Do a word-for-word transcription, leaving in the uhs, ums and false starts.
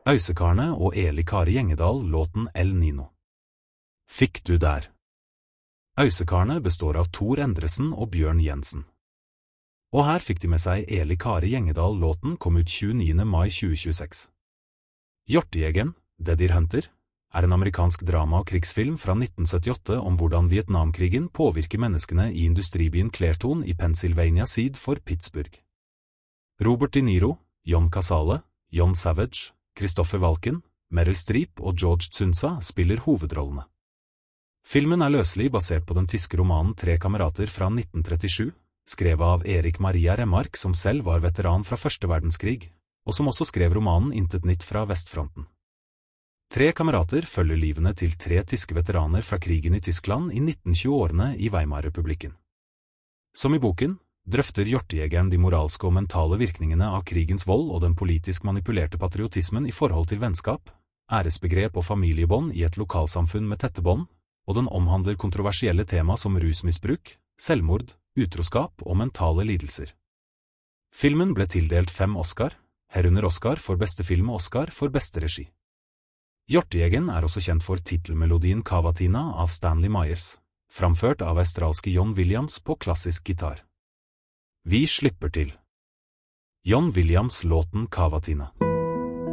Ausekarene og Eli Kari Gjengedal låten El Nino. Fikk du der? Ausekarene består av Tor Endresen og Bjørn Jensen. Og her fikk de med seg Eli Kari Gjengedal låten kom ut tjueniende mai tjue tjueseks. Hjortejegeren, The Deer Hunter, er en amerikansk drama- og krigsfilm fra nitten syttiåtte om hvordan Vietnamkrigen påvirker menneskene i industribyen Clearton i Pennsylvania syd for Pittsburgh. Robert De Niro, John Cazale, John Savage, Christopher Walken, Meryl Streep og George Tsunza spiller hovedrollene. Filmen er løselig basert på den tyske romanen Tre kamerater fra nitten trettisju, skrevet av Erik Maria Remarque som selv var veteran fra første verdenskrig, og som også skrev romanen Intet nytt fra Vestfronten. Tre kamerater følger livene til tre tyske veteraner fra krigen i Tyskland i nittentyve-årene i Weimar-republikken. Som i boken, drøfter hjortejegeren de moralske og mentale virkningene av krigens vold og den politisk manipulerte patriotismen i forhold til vennskap, æresbegrep og familiebånd i et lokalsamfunn med tette bånd, og den omhandler kontroversielle tema som rusmisbruk, selvmord, utroskap og mentale lidelser. Filmen ble tildelt fem Oscar, herunder Oscar for beste film og Oscar for beste regi. Hjortejegeren er også kjent for titelmelodien Cavatina av Stanley Myers, framført av australske John Williams på klassisk gitar. Vi slipper til. John Williams låten Cavatina.